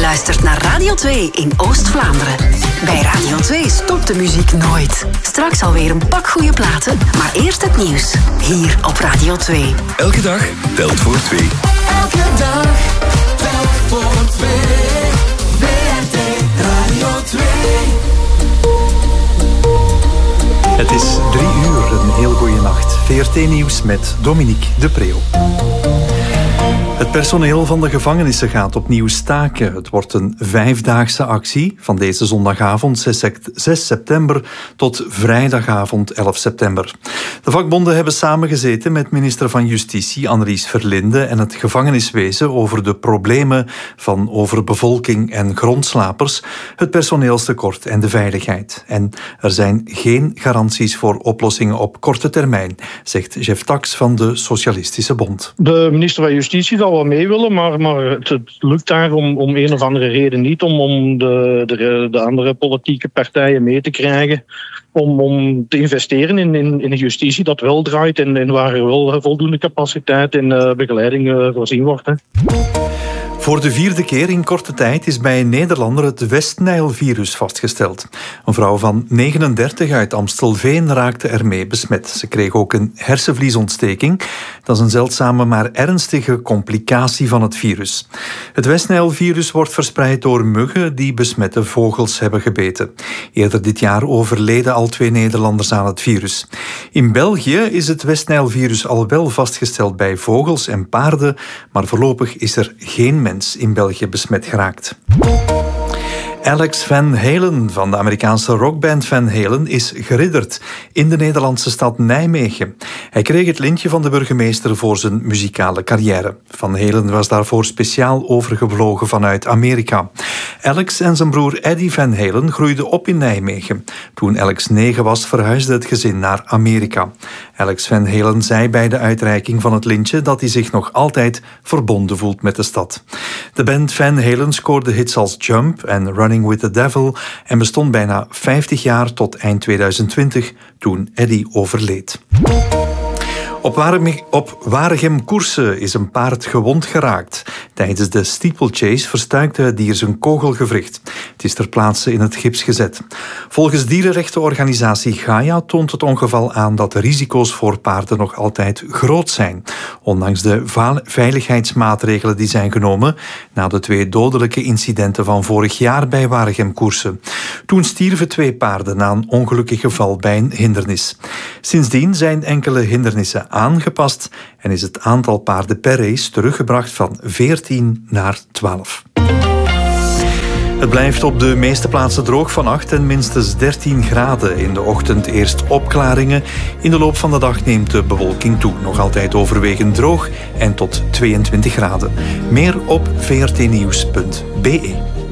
luistert naar Radio 2 in Oost-Vlaanderen. Bij Radio 2 stopt de muziek nooit. Straks alweer een pak goede platen, maar eerst het nieuws. Hier op Radio 2. Elke dag telt voor 2. Elke dag telt voor 2. VRT Radio 2. Het is 3 uur, een heel goede nacht. VRT Nieuws met Dominique de Preeuw. Het personeel van de gevangenissen gaat opnieuw staken. Het wordt een 5-daagse actie van deze zondagavond 6 september tot vrijdagavond 11 september. De vakbonden hebben samengezeten met minister van Justitie Annelies Verlinde en het gevangeniswezen over de problemen van overbevolking en grondslapers, het personeelstekort en de veiligheid. En er zijn geen garanties voor oplossingen op korte termijn, zegt Jeff Tax van de Socialistische Bond. De minister van Justitie zal wel mee willen, maar het lukt daar om een of andere reden niet om de andere politieke partijen mee te krijgen om te investeren in de justitie dat wel draait en waar er wel voldoende capaciteit en begeleiding voorzien wordt. Hè. Voor de 4e keer in korte tijd is bij een Nederlander het West-Nijl-virus vastgesteld. Een vrouw van 39 uit Amstelveen raakte ermee besmet. Ze kreeg ook een hersenvliesontsteking. Dat is een zeldzame maar ernstige complicatie van het virus. Het West-Nijl-virus wordt verspreid door muggen die besmette vogels hebben gebeten. Eerder dit jaar overleden al 2 Nederlanders aan het virus. In België is het West-Nijl-virus al wel vastgesteld bij vogels en paarden, maar voorlopig is er geen mens in België besmet geraakt. Alex Van Halen van de Amerikaanse rockband Van Halen is geridderd in de Nederlandse stad Nijmegen. Hij kreeg het lintje van de burgemeester voor zijn muzikale carrière. Van Halen was daarvoor speciaal overgevlogen vanuit Amerika. Alex en zijn broer Eddie Van Halen groeiden op in Nijmegen. Toen Alex 9 was, verhuisde het gezin naar Amerika. Alex Van Halen zei bij de uitreiking van het lintje dat hij zich nog altijd verbonden voelt met de stad. De band Van Halen scoorde hits als Jump en Running with the Devil en bestond bijna 50 jaar tot eind 2020, toen Eddie overleed. Op Waregem-Koersen is een paard gewond geraakt. Tijdens de steeplechase verstuikte het dier zijn kogelgewricht. Het is ter plaatse in het gips gezet. Volgens dierenrechtenorganisatie Gaia toont het ongeval aan dat de risico's voor paarden nog altijd groot zijn, ondanks de veiligheidsmaatregelen die zijn genomen na de 2 dodelijke incidenten van vorig jaar bij Waregem-Koersen. Toen stierven 2 paarden na een ongelukkig geval bij een hindernis. Sindsdien zijn enkele hindernissen aangepast en is het aantal paarden per race teruggebracht van 14 naar 12. Het blijft op de meeste plaatsen droog vannacht en minstens 13 graden. In de ochtend eerst opklaringen. In de loop van de dag neemt de bewolking toe. Nog altijd overwegend droog en tot 22 graden. Meer op vrtnieuws.be.